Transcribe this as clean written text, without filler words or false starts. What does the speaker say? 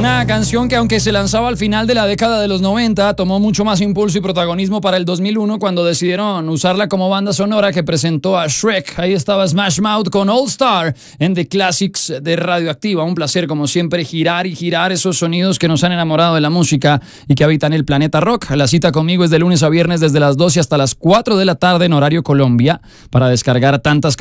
Una canción que, aunque se lanzaba al final de la década de los 90, tomó mucho más impulso y protagonismo para el 2001 cuando decidieron usarla como banda sonora que presentó a Shrek. Ahí estaba Smash Mouth con All Star en The Classics de Radioactiva. Un placer, como siempre, girar y girar esos sonidos que nos han enamorado de la música y que habitan el planeta rock. La cita conmigo es de lunes a viernes desde las 12 hasta las 4 de la tarde en horario Colombia para descargar tantas